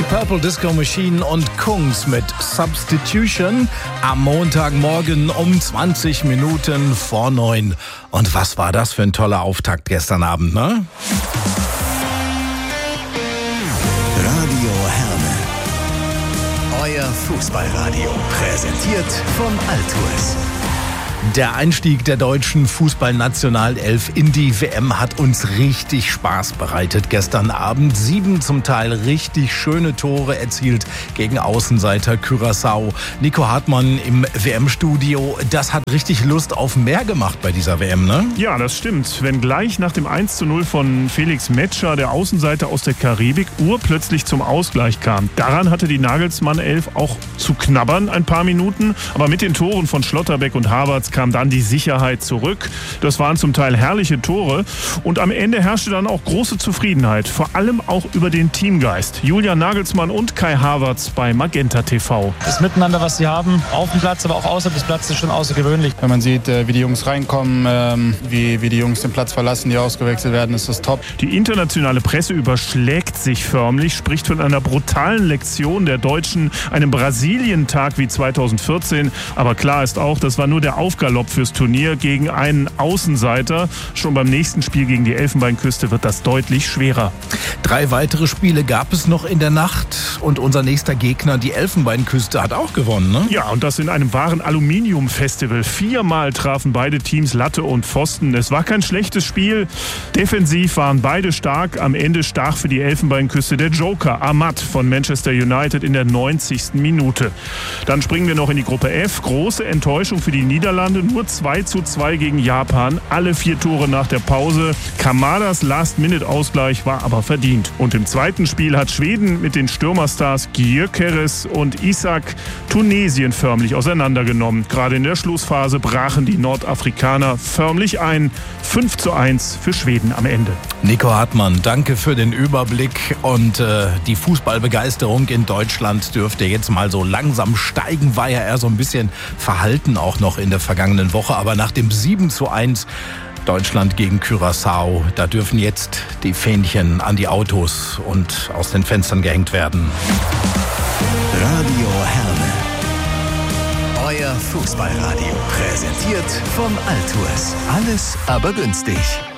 Deep Purple Disco Machine und Kungs mit Substitution am Montagmorgen um 20 Minuten vor 9. Und was war das für ein toller Auftakt gestern Abend, ne? Radio Herne. Euer Fußballradio. Präsentiert von Altues. Der Einstieg der deutschen Fußballnationalelf in die WM hat uns richtig Spaß bereitet gestern Abend. 7 zum Teil richtig schöne Tore erzielt gegen Außenseiter Curaçao. Nico Hartmann im WM-Studio, das hat richtig Lust auf mehr gemacht bei dieser WM, ne? Ja, das stimmt. Wenn gleich nach dem 1:0 von Felix Metscher, der Außenseiter aus der Karibik, urplötzlich zum Ausgleich kam. Daran hatte die Nagelsmann-Elf auch zu knabbern ein paar Minuten. Aber mit den Toren von Schlotterbeck und Havertz kam dann die Sicherheit zurück. Das waren zum Teil herrliche Tore. Und am Ende herrschte dann auch große Zufriedenheit. Vor allem auch über den Teamgeist. Julian Nagelsmann und Kai Havertz bei Magenta TV. Das Miteinander, was sie haben, auf dem Platz, aber auch außerhalb des Platzes, ist schon außergewöhnlich. Wenn man sieht, wie die Jungs reinkommen, wie die Jungs den Platz verlassen, die ausgewechselt werden, ist das top. Die internationale Presse überschlägt sich förmlich, spricht von einer brutalen Lektion der Deutschen, einem Brasilien-Tag wie 2014. Aber klar ist auch, das war nur der Aufgalopp fürs Turnier gegen einen Außenseiter. Schon beim nächsten Spiel gegen die Elfenbeinküste wird das deutlich schwerer. 3 weitere Spiele gab es noch in der Nacht und unser nächster Gegner, die Elfenbeinküste, hat auch gewonnen, ne? Ja, und das in einem wahren Aluminium-Festival. 4-mal trafen beide Teams Latte und Pfosten. Es war kein schlechtes Spiel. Defensiv waren beide stark. Am Ende stach für die Elfenbeinküste der Joker Ahmad von Manchester United in der 90. Minute. Dann springen wir noch in die Gruppe F. Große Enttäuschung für die Niederlande. Nur 2:2 gegen Japan. Alle 4 Tore nach der Pause. Kamadas Last-Minute-Ausgleich war aber verdient. Und im zweiten Spiel hat Schweden mit den Stürmerstars Gyökeres und Isak Tunesien förmlich auseinandergenommen. Gerade in der Schlussphase brachen die Nordafrikaner förmlich ein. 5:1 für Schweden am Ende. Nico Hartmann, danke für den Überblick und die Fußballbegeisterung in Deutschland dürfte jetzt mal so langsam steigen, war ja eher so ein bisschen verhalten auch noch in der vergangenen Woche, aber nach dem 7:1 Deutschland gegen Curaçao, da dürfen jetzt die Fähnchen an die Autos und aus den Fenstern gehängt werden. Radio Herne. Euer Fußballradio. Präsentiert von Altues. Alles aber günstig.